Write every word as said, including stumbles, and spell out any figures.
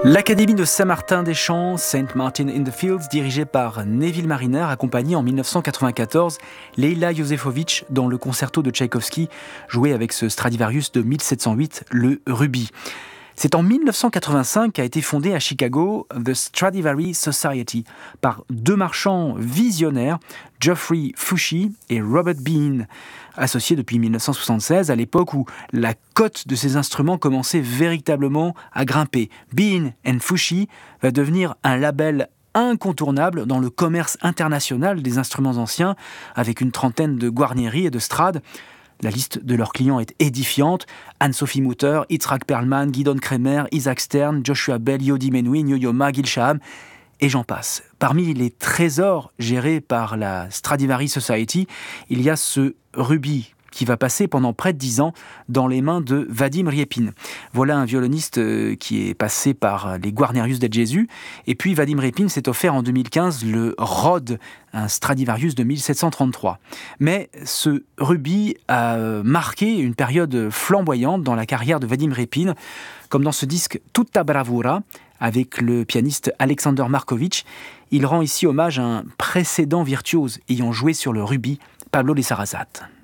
L'Académie de Saint-Martin-des-Champs, Saint Martin in the Fields, dirigée par Neville Marriner, accompagnait en dix-neuf cent quatre-vingt-quatorze Leila Yosefovitch dans le concerto de Tchaïkovski, joué avec ce Stradivarius de mille sept cent huit, le Ruby. C'est en dix-neuf cent quatre-vingt-cinq qu'a été fondée à Chicago The Stradivari Society par deux marchands visionnaires, Geoffrey Fouchy et Robert Bean, associés depuis dix-neuf cent soixante-seize, à l'époque où la cote de ces instruments commençait véritablement à grimper. Bean and Fouchy va devenir un label incontournable dans le commerce international des instruments anciens, avec une trentaine de guarnieries et de strades. La liste de leurs clients est édifiante. Anne-Sophie Mutter, Itzhak Perlman, Gidon Kremer, Isaac Stern, Joshua Bell, Yodi Menuhin, Yo-Yo Ma, Gil Shaham, et j'en passe. Parmi les trésors gérés par la Stradivari Society, il y a ce Ruby qui va passer pendant près de dix ans dans les mains de Vadim Riepin. Voilà un violoniste qui est passé par les Guarnerius d'Ed Jésus. Et puis Vadim Riepin s'est offert en deux mille quinze le Rode, un Stradivarius de mille sept cent trente-trois. Mais ce Ruby a marqué une période flamboyante dans la carrière de Vadim Riepin, comme dans ce disque Tutta Bravura, avec le pianiste Alexander Markovitch. Il rend ici hommage à un précédent virtuose ayant joué sur le Ruby, Pablo de Sarasate.